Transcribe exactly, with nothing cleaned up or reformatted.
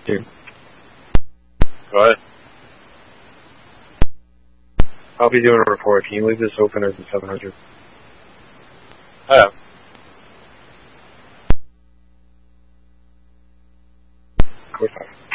Dude. Go ahead. I'll be doing a report. Can you leave this open as a seven hundred? I have. Code five.